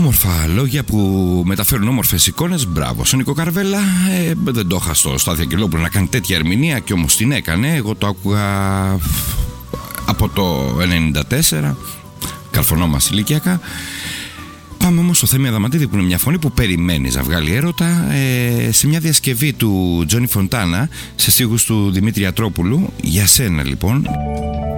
Όμορφα λόγια που μεταφέρουν όμορφες εικόνες. Μπράβο στον Νίκο Καρβέλα. Δεν το είχα στο Στάθη Αγγελόπουλο να κάνει τέτοια ερμηνεία, και όμως την έκανε. Εγώ το άκουγα από το 1994. Καρφωνόμαστε ηλικιακά. Πάμε όμως στο Θέμη Αδαμαντίδη, που είναι μια φωνή που περιμένεις να βγάλει έρωτα, σε μια διασκευή του Τζόνι Φοντάνα σε στίχους του Δημήτρη Ατρόπουλου. Για σένα λοιπόν.